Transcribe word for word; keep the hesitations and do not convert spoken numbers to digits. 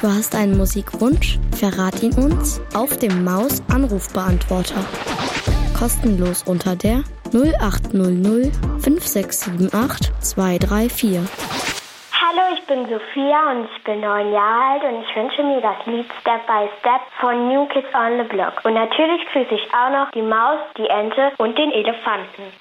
Du hast einen Musikwunsch? Verrat ihn uns auf dem Maus-Anrufbeantworter. Kostenlos unter der null acht null null fünf sechs sieben acht zwei drei vier. Hallo, ich bin Sophia und ich bin neun Jahre alt und ich wünsche mir das Lied Step by Step von New Kids on the Block. Und natürlich grüße ich auch noch die Maus, die Ente und den Elefanten.